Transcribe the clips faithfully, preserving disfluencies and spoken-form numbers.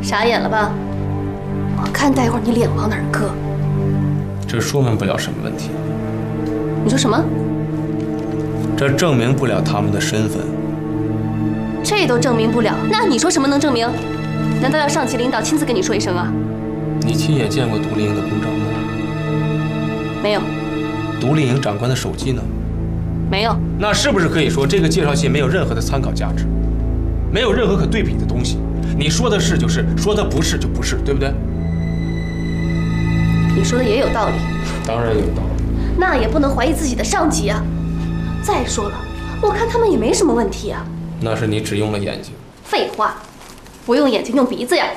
傻眼了吧？我看待会儿你脸往哪儿搁。 这说明不了什么问题。 你说什么？ 这证明不了他们的身份。 这都证明不了，那你说什么能证明？难道要上级领导亲自跟你说一声啊？ 你亲眼见过独立营的公章吗？ 没有。 独立营长官的手机呢？ 没有。 那是不是可以说这个介绍信没有任何的参考价值，没有任何可对比的东西？你说的是就是，说的不是就不是，对不对？ 你说的也有道理。 当然有道理。 那也不能怀疑自己的上级啊。再说了，我看他们也没什么问题啊。 那是你只用了眼睛。 废话，不用眼睛用鼻子呀。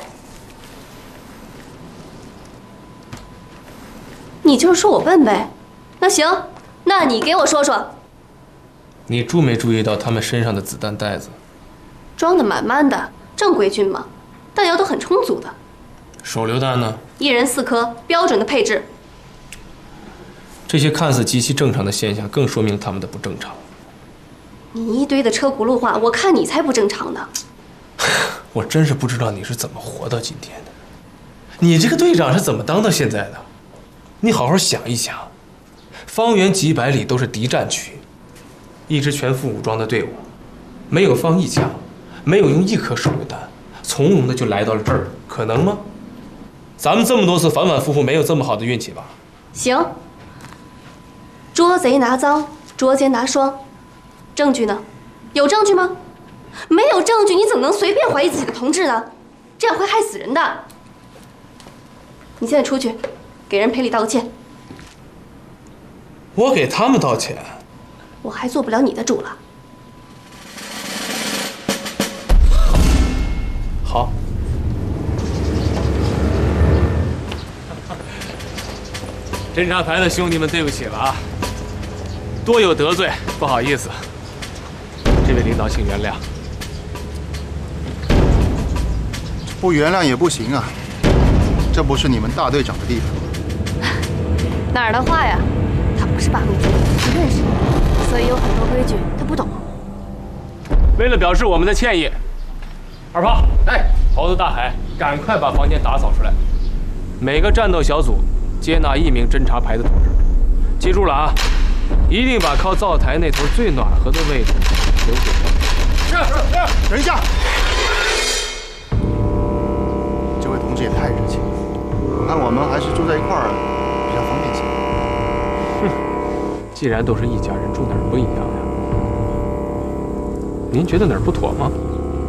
你就是说我笨呗？那行，那你给我说说。 你注没注意到他们身上的子弹袋子？ 装得满满的，正规军嘛，弹药都很充足的。 手榴弹呢？ 一人四颗，标准的配置。 这些看似极其正常的现象，更说明他们的不正常。 你一堆的车轱辘话，我看你才不正常呢。 我真是不知道你是怎么活到今天的。你这个队长是怎么当到现在的？你好好想一想，方圆几百里都是敌占区，一支全副武装的队伍，没有放一枪，没有用一颗手榴弹，从容的就来到了这儿，可能吗？咱们这么多次反反复复，没有这么好的运气吧？ 行。捉贼拿赃，捉奸拿双，证据呢？有证据吗？没有证据，你怎么能随便怀疑自己的同志呢？这样会害死人的。你现在出去，给人赔礼道个歉。 我给他们道歉？ 我还做不了你的主了。 好。侦察排的兄弟们，对不起了啊，多有得罪，不好意思。这位领导，请原谅。 不原谅也不行啊，这不是你们大队长的地方。 哪儿的话呀？他不是八路军，不认识你，所以有很多规矩他不懂。 为了表示我们的歉意，二炮，哎，猴子大海，赶快把房间打扫出来。每个战斗小组接纳一名侦察排的同志，记住了啊，一定把靠灶台那头最暖和的位置留给他们。是是是， 等一下，这位同志也太热情了，我看我们还是住在一块儿比较方便些。 哼，既然都是一家人，住哪儿不一样呀？您觉得哪儿不妥吗？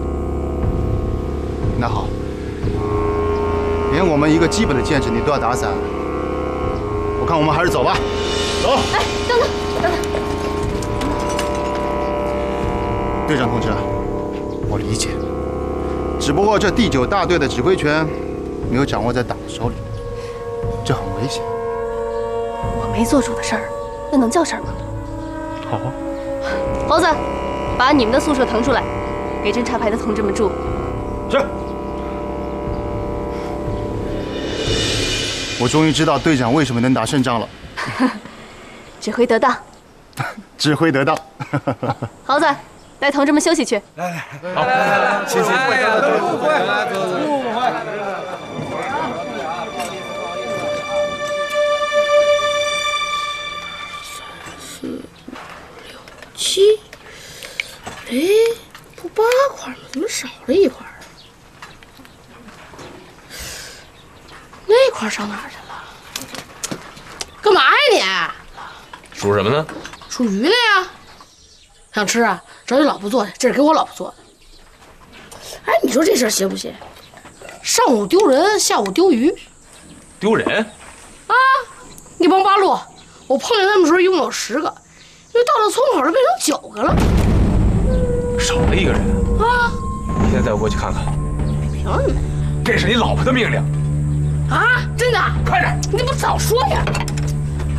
那好，连我们一个基本的建制你都要打散，我看我们还是走吧。走。 哎，等等，等等。 队长同志，我理解，只不过这第九大队的指挥权没有掌握在党手里，这很危险。 我没做主的事儿，那能叫事儿吗？ 好。 猴子，把你们的宿舍腾出来，给侦察排的同志们住。 是。我终于知道队长为什么能打胜仗了。 指挥得当。 指挥得当。 猴子，带同志们休息去。 来来，好，来来来，请请，会入会，入会。 四、五、六、七。哎，不八块吗？怎么少了一块？那块上哪儿去了？干嘛呀你？ 数什么呢？ 数鱼呢呀。想吃啊？找你老婆做去，这是给我老婆做的。哎，你说这事儿行不行？上午丢人，下午丢鱼。 丢人？ 啊！那帮八路，我碰见他们时候一共有十个，因为到了村口就变成九个了。 少了一个人啊！ 你现在带我过去看看。 凭什么？ 这是你老婆的命令。 啊！真的？ 快点！ 你怎么不早说呀？